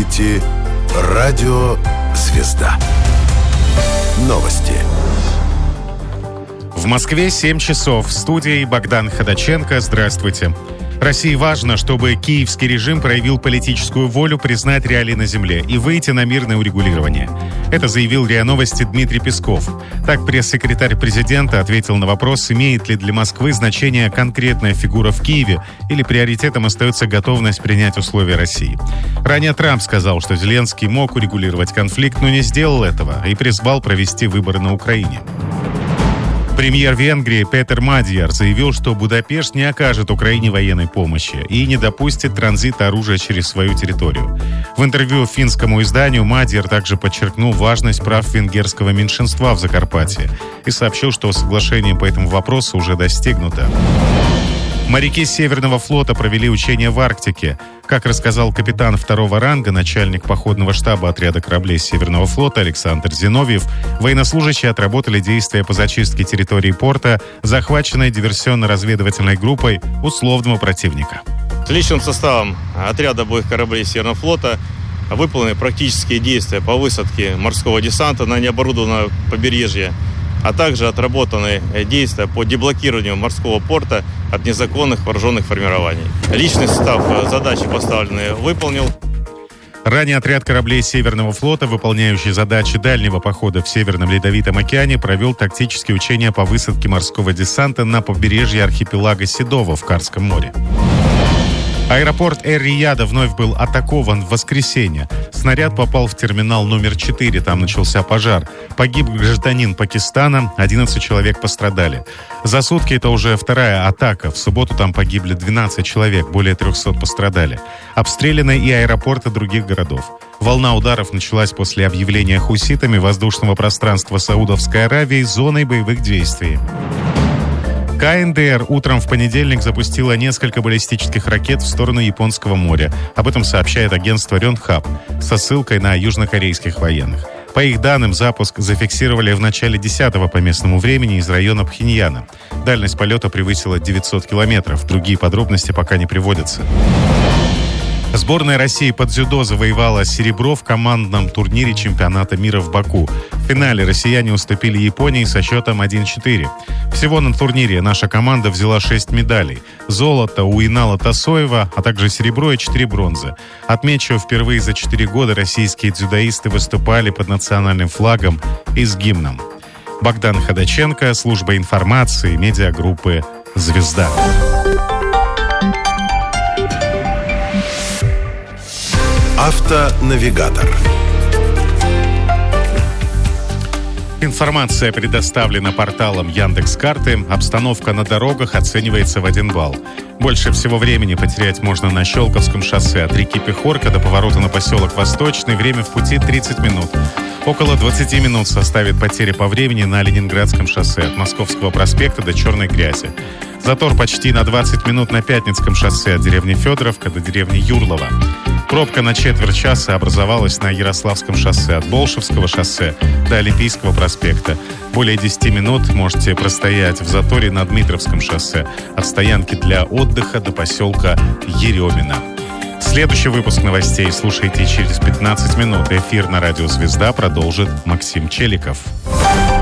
слушаете «Радио Звезда». Новости. В Москве 7 часов. В студии Богдан Ходаченко. Здравствуйте. России важно, чтобы киевский режим проявил политическую волю признать реалии на земле и выйти на мирное урегулирование. Это заявил РИА Новости Дмитрий Песков. Так пресс-секретарь президента ответил на вопрос, имеет ли для Москвы значение конкретная фигура в Киеве или приоритетом остается готовность принять условия России. Ранее Трамп сказал, что Зеленский мог урегулировать конфликт, но не сделал этого и призвал провести выборы на Украине. Премьер Венгрии Петер Мадьяр заявил, что Будапешт не окажет Украине военной помощи и не допустит транзита оружия через свою территорию. В интервью финскому изданию Мадьяр также подчеркнул важность прав венгерского меньшинства в Закарпатье и сообщил, что соглашение по этому вопросу уже достигнуто. Моряки Северного флота провели учения в Арктике. Как рассказал капитан второго ранга, начальник походного штаба отряда кораблей Северного флота Александр Зиновьев, военнослужащие отработали действия по зачистке территории порта, захваченной диверсионно-разведывательной группой условного противника. Личным составом отряда боевых кораблей Северного флота выполнены практические действия по высадке морского десанта на необорудованное побережье, а также отработаны действия по деблокированию морского порта от незаконных вооруженных формирований. Личный состав задачи поставленные выполнил. Ранее отряд кораблей Северного флота, выполняющий задачи дальнего похода в Северном Ледовитом океане, провел тактические учения по высадке морского десанта на побережье архипелага Седово в Карском море. Аэропорт Эр-Рияда вновь был атакован в воскресенье. Снаряд попал в терминал номер 4, там начался пожар. Погиб гражданин Пакистана, 11 человек пострадали. За сутки это уже вторая атака. В субботу там погибли 12 человек, более 300 пострадали. Обстреляны и аэропорты других городов. Волна ударов началась после объявления хуситами воздушного пространства Саудовской Аравии зоной боевых действий. КНДР утром в понедельник запустила несколько баллистических ракет в сторону Японского моря. Об этом сообщает агентство Рёнхап со ссылкой на южнокорейских военных. По их данным, запуск зафиксировали в начале 10-го по местному времени из района Пхеньяна. Дальность полета превысила 900 километров. Другие подробности пока не приводятся. Сборная России по дзюдо завоевала серебро в командном турнире чемпионата мира в Баку. В финале россияне уступили Японии со счетом 1-4. Всего на турнире наша команда взяла 6 медалей. Золото у Инала Тасоева, а также серебро и 4 бронзы. Отмечу, впервые за 4 года российские дзюдоисты выступали под национальным флагом и с гимном. Богдан Ходаченко, служба информации, медиагруппы «Звезда». Автонавигатор. Информация предоставлена порталом Яндекс.Карты. Обстановка на дорогах оценивается в 1 балл. Больше всего времени потерять можно на Щелковском шоссе от реки Пехорка до поворота на поселок Восточный. Время в пути 30 минут. Около 20 минут составит потеря по времени на Ленинградском шоссе от Московского проспекта до Черной Грязи. Затор почти на 20 минут на Пятницком шоссе от деревни Федоровка до деревни Юрлова. Пробка на четверть часа образовалась на Ярославском шоссе от Болшевского шоссе до Олимпийского проспекта. Более 10 минут можете простоять в заторе на Дмитровском шоссе от стоянки для отдыха до поселка Еремино. Следующий выпуск новостей слушайте через 15 минут. Эфир на радио «Звезда» продолжит Максим Челиков.